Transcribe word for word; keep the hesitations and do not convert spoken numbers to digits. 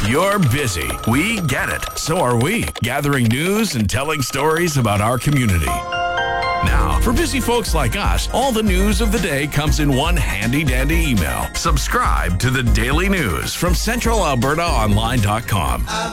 You're busy. We get it. So are we. Gathering news and telling stories about our community. Now, for busy folks like us, all the news of the day comes in one handy-dandy email. Subscribe to the Daily News from Central Alberta Online dot com.